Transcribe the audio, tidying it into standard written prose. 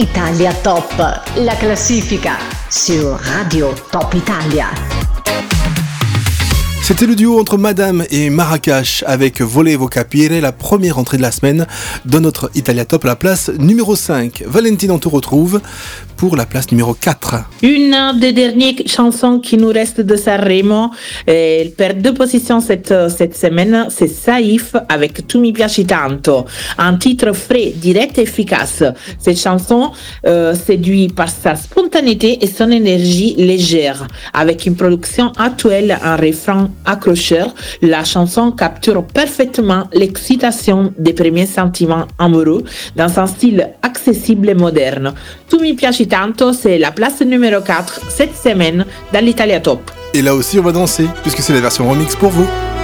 Italia Top, la classifica sur Radio Top Italia. C'était le duo entre Madame et Marrakech avec Volevo Capire, la première entrée de la semaine dans notre Italia Top, la place numéro 5. Valentine, on te retrouve pour la place numéro 4. Une des dernières chansons qui nous reste de Sanremo, elle perd 2 positions cette semaine, c'est Saïf avec Tu mi piaci tanto, un titre frais, direct et efficace. Cette chanson séduit par sa spontanéité et son énergie légère. Avec une production actuelle, un refrain accrocheur, la chanson capture parfaitement l'excitation des premiers sentiments amoureux dans un style accessible et moderne. Tu mi piaci tanto, c'est la place numéro 4 cette semaine dans l'Italia Top. Et là aussi on va danser puisque c'est la version remix pour vous.